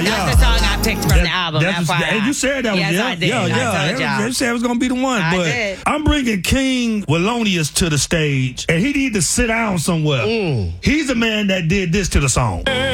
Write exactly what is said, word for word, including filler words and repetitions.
That's Yeah. the song I picked from That- the album. that's- F Y I. and you said that was yes, yeah, I did. yeah, yeah. I told y'all. You said it was gonna be the one, I but did. I'm bringing King Wallonius to the stage, and he need to sit down somewhere. Mm. He's the man that did this to the song.